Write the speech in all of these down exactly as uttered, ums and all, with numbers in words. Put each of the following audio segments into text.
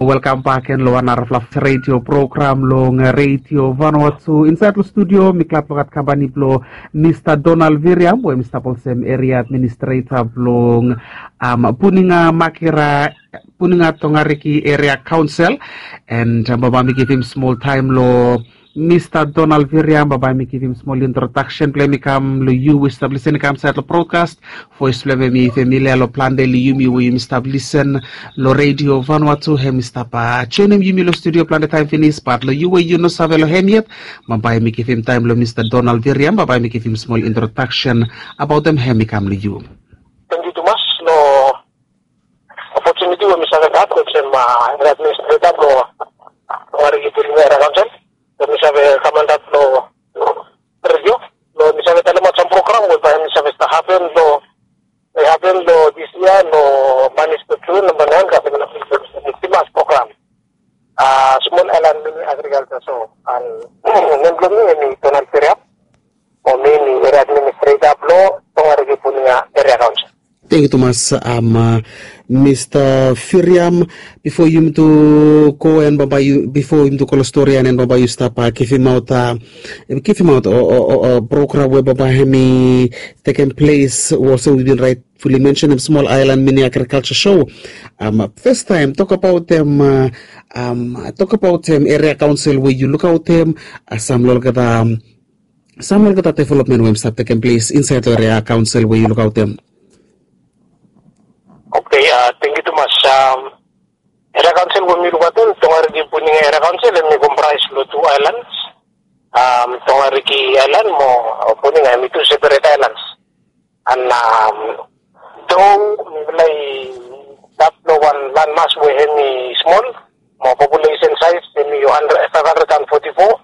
Welcome back in lo Narflaf radio program lo nga radio Vanuatu inside the studio miklap lokat kabani blo Mister Donald Viriam we Mister Polsem area administrator blo um puninga makira puninga tongariki area council and uh, baba mi give him small time lo Mister Donald Viriam, baba mi give him small introduction. Play me come lo you establishing come side lo broadcast. Voice play me familiar lo plan daily you mi we establishing lo radio Vanuatu he Mister Pa. Chenem you mi lo studio plan the time finish but lo you we you no save lo hem yet. Baba mi give him time lo Mister Donald Viriam, baba mi give him small introduction about them he mi come lo you. Thank you too much lo opportunity we mi save that which ma administrator lo ori gitu ni era council. Lo mi sabe kamandat lo radio lo mi sabe tala macam program lo pa mi sabe sta happen lo e happen lo this year lo manis betul lo banan ka pena timas program ah small island mini agriculture so al nemblom ni Donald Viriam o mini area administrator lo tongari punya area council. Thank you, Thomas. Um, uh, Mister Viriam, before you to go and Baba, you before him to call a story and Baba, you stop. Uh, give him out. Uh, give him out. Or a program where Baba Hemi taken place. Also, we've been rightfully mentioned in Small Island Mini Agriculture Show. Um, first time talk about them. Uh, um, talk about them area council where you look out them. Uh, some look at um, some look at development when start taking place inside the area council where you look out them. Okay, uh, thank you too much. Um, area council will meet with them. Tongariki puning area council and me comprise lo two islands. Um, Tongariki island mo puning I me two separate islands. And um, though me like that no one land mass we have me small, more population size me you under five hundred and forty four.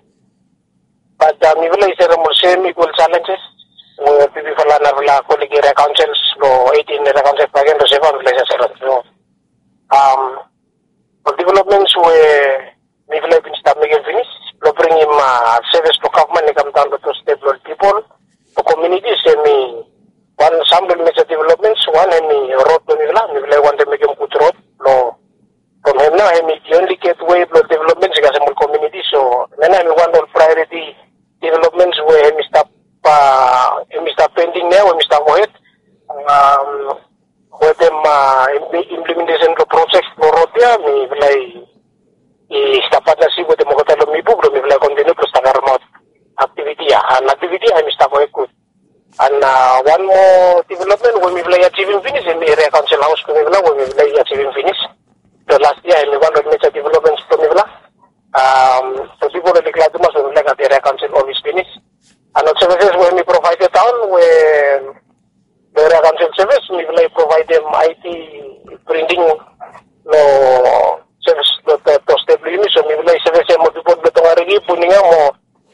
But uh, me like there are more same equal challenges. We people are not colleague area councils go eighteen area councils again to seven places so um for developments we we like in start making finish to bring him uh, service to government come down to stable people to communities semi one sample major developments one any road to nila we like want to make him good road no from him now he the only gateway to developments is a community so then I want all priority developments where he stop Uh, Mister Pending now, Mister Mohit, um, with them uh, implementation of projects for Rotia, me like i start na si with the Mogotalo Mibu, me like continue to start remote activity, and activity I Mister Mohit good. And uh, one more development when we like achieving finish in the area council house, when we like achieving finish. The last year, I one of major developments to me um, so people like glad to when we like at the area council office finish. And the services when we provide the town, when the area council service, we will provide them I T printing no service to to stable units. So we will service them multiple betongarigi puninga mo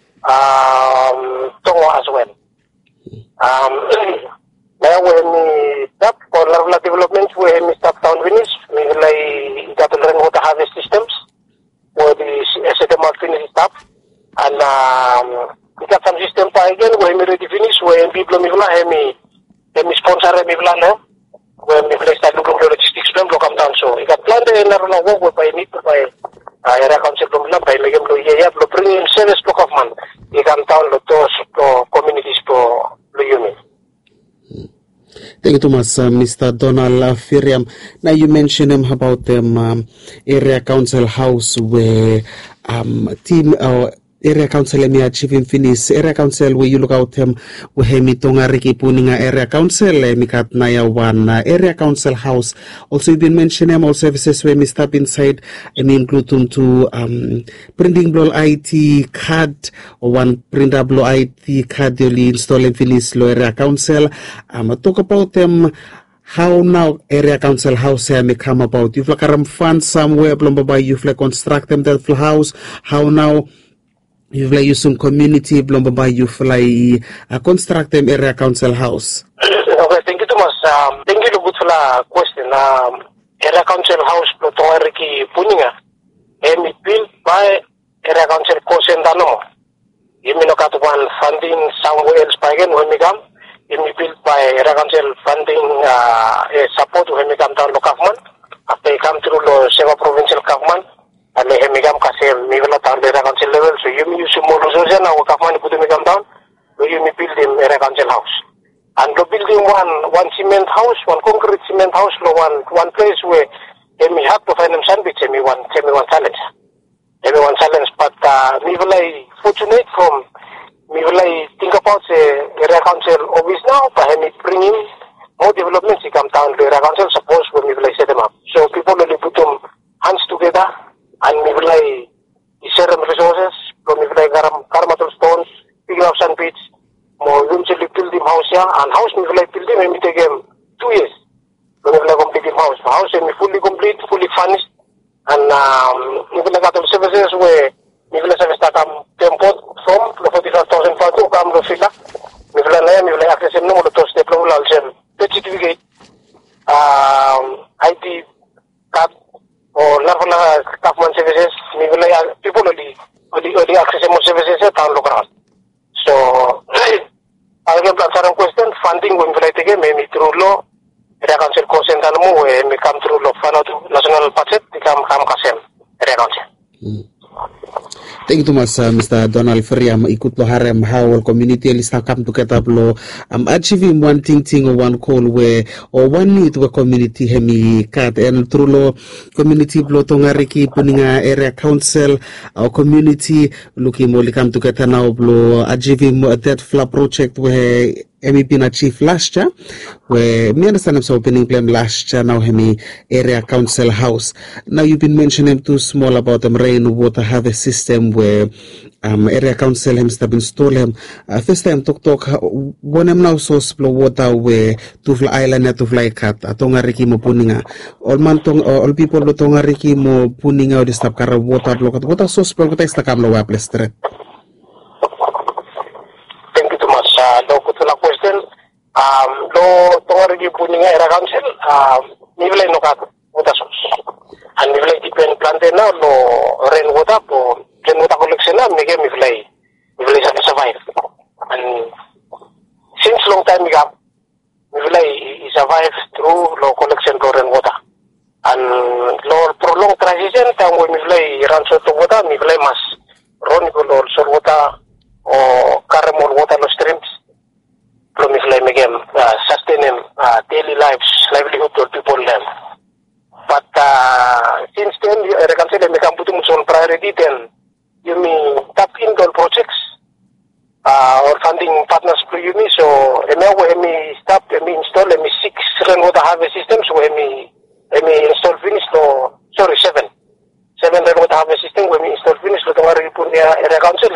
um tongo as well. Um, now when we start for level development, when we start town finish, we will got to learn how to harvest systems, where the S M R finish stop, and um. We got some system pa again when we ready finish when people me vla hemi hemi sponsor me vla no when me place start looking for logistics plan block am down so we got plan the na na work by need by area council from la by megem lo yeah lo bring in service block of man we can town lo to communities to lo unit. Thank you, Thomas. Uh, Mister Donald Viriam. Now you mentioned him about them um, area council house where um team uh, area council me achieving finish area council where you look out them we hemi tongariki puninga area council mi kat na ya one uh, area council house also you've been mentioning all services where me step inside I mean include to um printing blow I T card or one printer blow I T card you install and finish lo area council um talk about them how now area council house uh, may come about you've like a fund somewhere blomba you've like construct them that house how now you fly using community blomba you fly uh, construct them area council house. Okay, thank you too much. Um, thank you good for the question. Um, area council house Tongariki puninga. Emi built by area council Kosendano. You mean got one funding somewhere else by again when we come. Emi built by area council funding uh, support when we come down to government. After you come through the Seva provincial one place where we have to find them sandwich, we want, we want challenge. We want challenge, but uh, we will like fortunate from, we will like think about the area council office now, but we bring in more developments, he come down to area council, suppose when we will like set them up. So people will put them hands together, and we will like share them resources, from we will like karmatul stones, big up sandwich, more eventually build them house here, and house we will like build them, and we take them two years. We will like complete the house. House is fully complete, fully furnished, and um, we will like other services where we will like start um tempo from the forty-five thousand pounds to come to Fila. We will like we will like access them no more to step level also. Certificate, um, I T card or level government services. We will like people only only only access more services at town local. So, I get answer question. Funding we will like take maybe through law. Area council consent and more. We come through law. National budget. We come come kasem area council. Thank you, Thomas, uh, Mister Donald Firiam. Ikut lo harem how community list come together lo um achieving one thing thing or one call where or one need to a community hemi cat and through lo community blo tongariki puninga area council our community looking more come together now blo achieving that fla project where Emi been achieved last year, where me understand I'm opening plan last year now Hemi area council house. Now you've been mentioning too small about them rainwater harvest system where um area council hem stop install him. Uh, first time talk talk one am now so slow water where to fly island to fly cat atonga riki mo puninga. All man tong uh, all people lo tonga riki mo puninga o stop kara water block water so slow ko testa kam lo wa plestre. Lo kutula question um lo tongarigi puninga era council um nivele no ka utasos and nivele depend plante na lo rainwater po rainwater collection na mege nivele nivele sa survive and since long time ago nivele i survive through lo collection lo rainwater and lo prolong transition time when nivele ran so to water nivele mas ron ko lo so water o caramel water lo streams promise like again uh, sustain them uh, daily lives livelihood to people them but uh, since then you reconcile me come put on priority then you mean tap in all projects uh, or funding partners for you me so eme we stop me install me six rainwater harvest systems we me me install finish to sorry seven seven rainwater harvest system we me install finish to area council